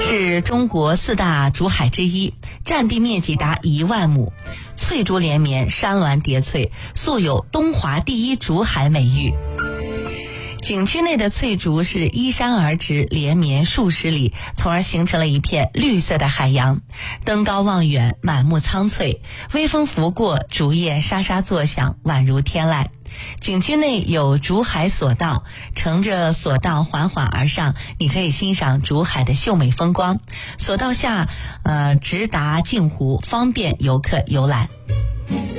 是中国4大竹海之一，占地面积达1万亩，翠竹连绵，山峦叠翠，素有东华第一竹海美誉。景区内的翠竹是依山而植，连绵数十里，从而形成了一片绿色的海洋。登高望远，满目苍翠，微风拂过，竹叶沙沙作响，宛如天籁。景区内有竹海索道，乘着索道缓缓而上，你可以欣赏竹海的秀美风光。索道下直达镜湖，方便游客游览。